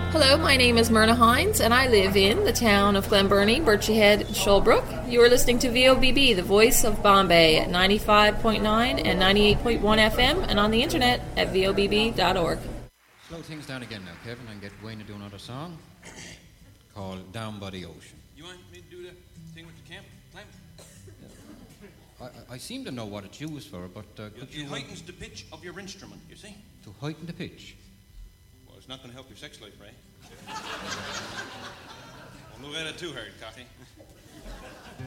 Hello, my name is Myrna Hines, and I live in the town of Glenburnie, Birchie Head, and Shoalbrook. You are listening to VOBB, the voice of Bombay, at 95.9 and 98.1 FM, and on the internet at vobb.org. Slow things down again now, Kevin, and get Wayne to do another song called Down by the Ocean. You want me to do the thing with the camp climb? I seem to know what it's used for, but it heightens the pitch of your instrument, you see? To heighten the pitch? Well, it's not going to help your sex life, Ray. Don't look at it too hard, Coffee.